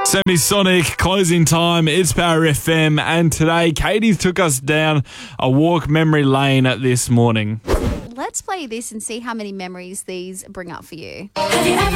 Semisonic, closing time. It's Power FM, and today Katie took us down a walk memory lane this morning. Let's play this and see how many memories these bring up for you. Have you ever